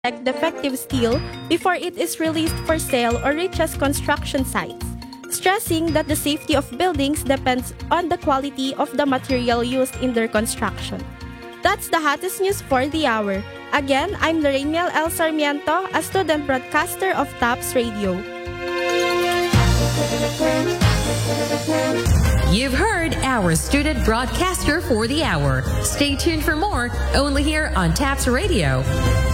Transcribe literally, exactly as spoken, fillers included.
check defective steel before it is released for sale or reaches construction sites, stressing that the safety of buildings depends on the quality of the material used in their construction. That's the hottest news for the hour. Again, I'm Lorraine Miel L. Sarmiento, a student broadcaster of TAPS Radio. You've heard our student broadcaster for the hour. Stay tuned for more, only here on TAPS Radio.